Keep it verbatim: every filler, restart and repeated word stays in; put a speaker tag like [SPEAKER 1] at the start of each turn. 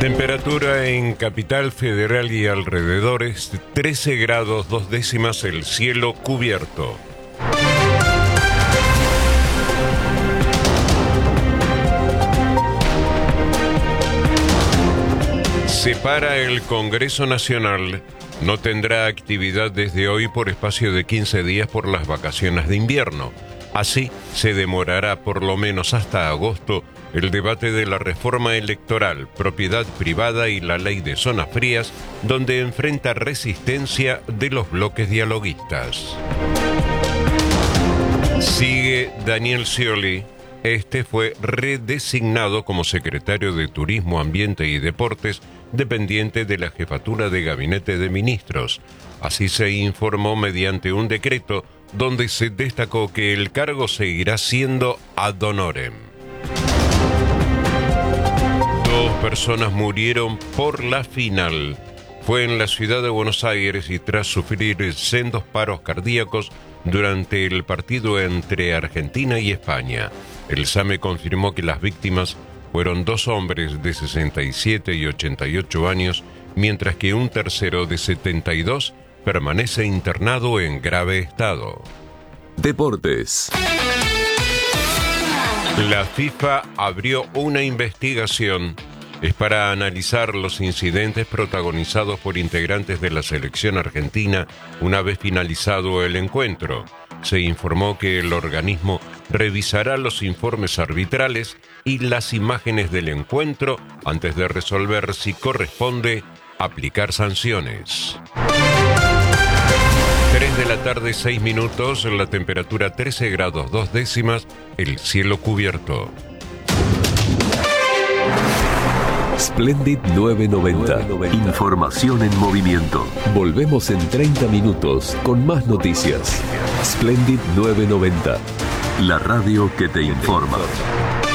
[SPEAKER 1] Temperatura en Capital Federal y alrededores, trece grados dos décimas, el cielo cubierto. Se para el Congreso Nacional. No tendrá actividad desde hoy por espacio de quince días por las vacaciones de invierno. Así, se demorará por lo menos hasta agosto el debate de la reforma electoral, propiedad privada y la ley de zonas frías, donde enfrenta resistencia de los bloques dialoguistas. Sigue Daniel Scioli. Este fue redesignado como secretario de Turismo, Ambiente y Deportes, dependiente de la Jefatura de Gabinete de Ministros. Así se informó mediante un decreto donde se destacó que el cargo seguirá siendo ad honorem. Dos personas murieron por la final. Fue en la ciudad de Buenos Aires y tras sufrir sendos paros cardíacos durante el partido entre Argentina y España. El SAME confirmó que las víctimas fueron dos hombres de sesenta y siete y ochenta y ocho años, mientras que un tercero de setenta y dos permanece internado en grave estado.
[SPEAKER 2] Deportes.
[SPEAKER 1] La FIFA abrió una investigación. Es para analizar los incidentes protagonizados por integrantes de la selección argentina una vez finalizado el encuentro. Se informó que el organismo revisará los informes arbitrales y las imágenes del encuentro antes de resolver si corresponde aplicar sanciones. tres de la tarde, seis minutos, la temperatura trece grados dos décimas, el cielo cubierto.
[SPEAKER 2] Splendid novecientos noventa. Información en movimiento. Volvemos en treinta minutos con más noticias. Splendid novecientos noventa. La radio que te informa.